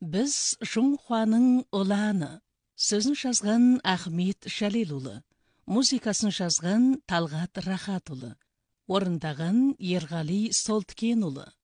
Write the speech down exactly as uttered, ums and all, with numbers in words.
Біз Жұмхуаның ұланы. Сөзін жазған Ахмет Шалелұлы. Музыкасын жазған Талғат Рахатұлы. Орындаған Ерғали Солткенұлы.